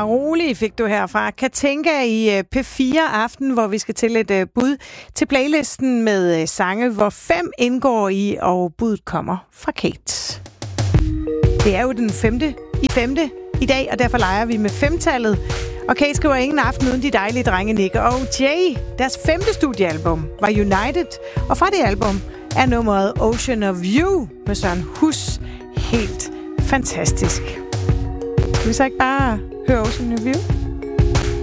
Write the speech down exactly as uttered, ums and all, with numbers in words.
rolig fik du herfra. Katinka i P fire Aften, hvor vi skal til et bud til playlisten med sange, hvor fem indgår i, og budet kommer fra Kate. Det er jo den femte i femte i dag, og derfor leger vi med femtallet. Og Kate skriver ingen aften uden de dejlige drenge Nick og Jay. Deres femte studiealbum var United, og fra det album er nummeret Ocean of You med Søren Hus helt fantastisk. Skal vi så ikke bare høre Ocean of You?